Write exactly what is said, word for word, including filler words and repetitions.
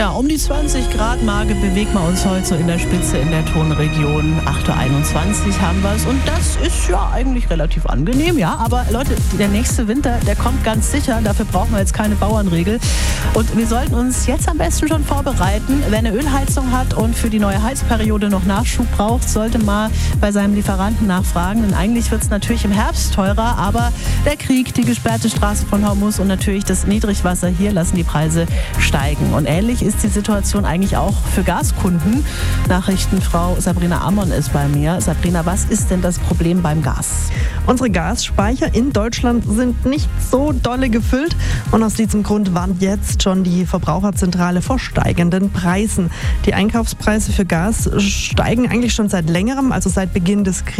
Ja, um die zwanzig Grad Marke bewegen wir uns heute so in der Spitze in der Tonregion. acht Uhr einundzwanzig haben wir es und das ist ja eigentlich relativ angenehm, ja. Aber Leute, der nächste Winter, der kommt ganz sicher. Dafür brauchen wir jetzt keine Bauernregel. Und wir sollten uns jetzt am besten schon vorbereiten. Wer eine Ölheizung hat und für die neue Heizperiode noch Nachschub braucht, sollte mal bei seinem Lieferanten nachfragen. Denn eigentlich wird es natürlich im Herbst teurer, aber der Krieg, die gesperrte Straße von Hormuz und natürlich das Niedrigwasser hier lassen die Preise steigen. Und ähnlich ist die Situation eigentlich auch für Gaskunden. Nachrichtenfrau Sabrina Amon ist bei mir. Sabrina, was ist denn das Problem beim Gas? Unsere Gasspeicher in Deutschland sind nicht so dolle gefüllt und aus diesem Grund warnt jetzt schon die Verbraucherzentrale vor steigenden Preisen. Die Einkaufspreise für Gas steigen eigentlich schon seit längerem, also seit Beginn des Krieges.